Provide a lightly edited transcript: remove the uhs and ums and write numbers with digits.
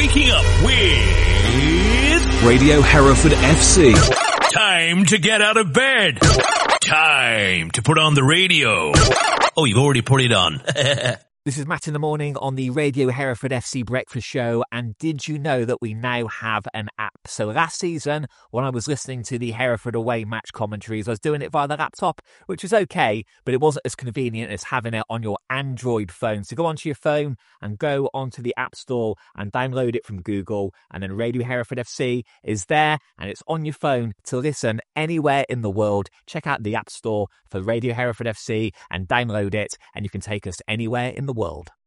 Waking up with Radio Hereford FC. Time to get out of bed. Time to put on the radio. Oh, you've already put it on. This is Matt in the morning on the Radio Hereford FC Breakfast Show, and did you know that we now have an app? So last season, when I was listening to the Hereford away match commentaries, I was doing it via the laptop, which was okay, but it wasn't as convenient as having it on your Android phone. So go onto your phone and go onto the App Store and download it from Google, and then Radio Hereford FC is there, and it's on your phone to listen anywhere in the world. Check out the App Store for Radio Hereford FC and download it, and you can take us anywhere in the world.